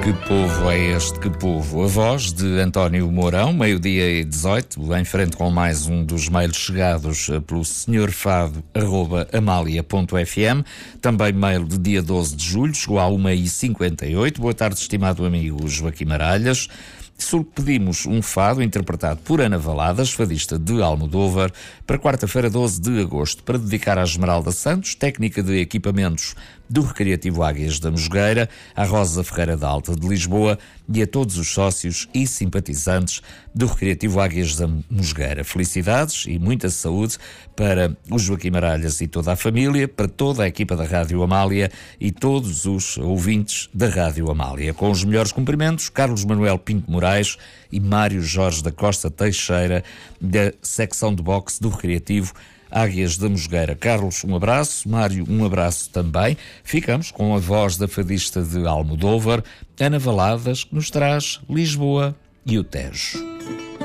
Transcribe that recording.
Que povo é este? Que povo? A voz de António Mourão, 12h18, em frente com mais um dos mails chegados pelo senhorfado@amalia.fm. Também mail de dia 12 de julho, chegou à 1h58. Boa tarde, estimado amigo Joaquim Maralhas. Pedimos um fado interpretado por Ana Valadas, fadista de Almodóvar, para quarta-feira, 12 de agosto, para dedicar à Esmeralda Santos, técnica de equipamentos do Recreativo Águias da Mosgueira, à Rosa Ferreira da Alta de Lisboa e a todos os sócios e simpatizantes do Recreativo Águias da Mosgueira. Felicidades e muita saúde para o Joaquim Maralhas e toda a família, para toda a equipa da Rádio Amália e todos os ouvintes da Rádio Amália. Com os melhores cumprimentos, Carlos Manuel Pinto Moraes e Mário Jorge da Costa Teixeira, da secção de boxe do Recreativo Águias da Mosgueira. Carlos, um abraço. Mário, um abraço também. Ficamos com a voz da fadista de Almodóvar, Ana Valadas, que nos traz Lisboa e o Tejo.